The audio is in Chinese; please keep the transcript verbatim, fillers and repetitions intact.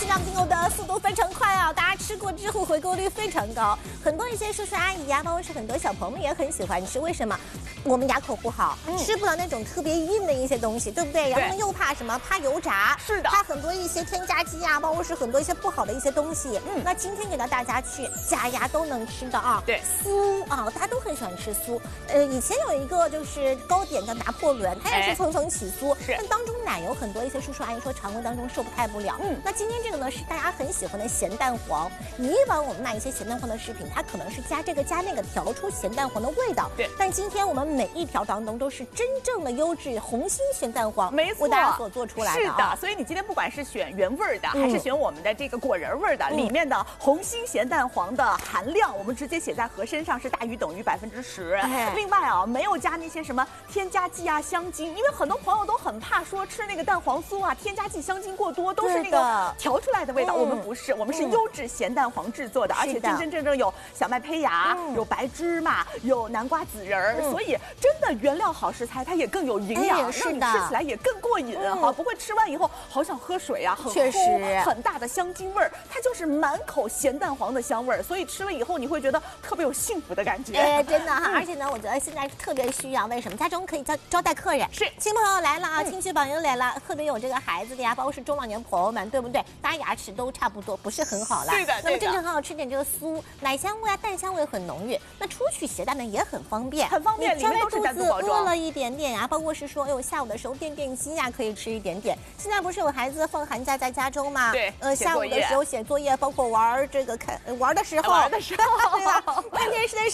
上订购的速度非常快啊，大家吃过之后回购率非常高。很多一些叔叔阿姨呀，包括是很多小朋友们也很喜欢吃。为什么？我们牙口不好，嗯、吃不了那种特别硬的一些东西，对不对？然后呢，又怕什么？怕油炸， 是的， 怕很多一些添加剂啊，包括是很多一些不好的一些东西。嗯，那今天给到大家去假牙都能吃的啊， 对， 酥啊，大家都很喜欢吃酥。呃，以前有一个就是糕点叫拿破仑，它也是层层起酥， 是， 但当中奶油很多一些叔叔阿姨说肠胃当中受不太不了。嗯，那今天这个呢是大家很喜欢的咸蛋黄。以往我们卖一些咸蛋黄的食品，它可能是加这个加那个调出咸蛋黄的味道。 对， 但今天我们每一条当中都是真正的优质红心咸蛋黄， 没错， 为大家所做出来的、啊。 是的，所以你今天不管是选原味的，嗯、还是选我们的这个果仁味的，嗯、里面的红心咸蛋黄的含量，我们直接写在盒身上是大于等于百分之十。哎、另外啊，没有加那些什么添加剂啊、香精，因为很多朋友都很怕说吃那个蛋黄酥啊，添加剂、香精过多，都是那个调出来的味道。嗯、我们不是，我们是优质咸蛋黄制作的，嗯、而且真真正正有小麦胚芽，嗯、有白芝麻，有南瓜籽仁，嗯、所以真的原料好食材，它也更有营养，哎、让你吃起来也更过瘾哈、嗯，不会吃完以后好想喝水啊，很确实很大的香精味儿，它就是满口咸蛋黄的香味儿，所以吃了以后你会觉得特别有幸福的感觉。 哎，真的哈，嗯、而且呢，我觉得现在特别需要，为什么？家中可以招招待客人， 是亲朋友来了啊，嗯、亲戚朋友来了，特别有这个孩子的呀，包括是中老年朋友们，对不对？大家牙齿都差不多，不是很好了。 对的， 那么正正好好吃点这个酥，奶香味啊，蛋香味很浓郁。那出去携带呢也很方便， 很方便， 你稍微肚子饿了一点点啊，包括是说，哎呦，下午的时候垫垫饥呀，可以吃一点点。现在不是有孩子放寒假在家中吗？ 对， 呃，下午的时候写作业，包括玩这个看玩的时候， 玩的时候， 对吧？看电视的时候。